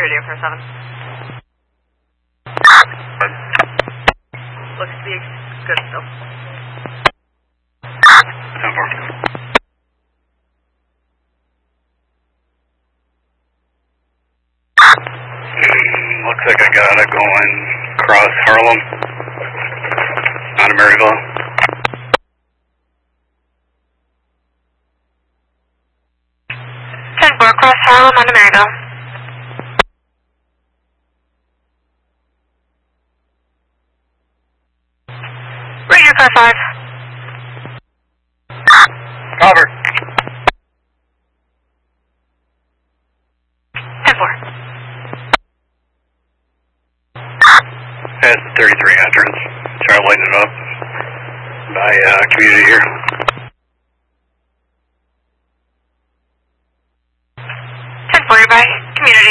radio for 7. Looks to be good still. 10-4. Looks like I got it going across Harlem, out of Maryville. 10-4, cross Harlem, on to Maryville. Radio car 5. Cover. 10-4. That's 33 entrance. Try to lighten it up by community here. 10-4, you're by community.